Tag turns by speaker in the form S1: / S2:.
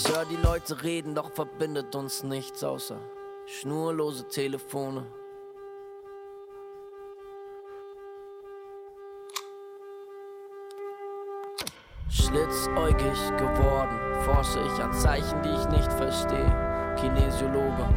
S1: höre die Leute reden, doch verbindet uns nichts außer schnurlose Telefone. Schlitzäugig geworden, forsche ich an Zeichen, die ich nicht verstehe. Kinesiologe,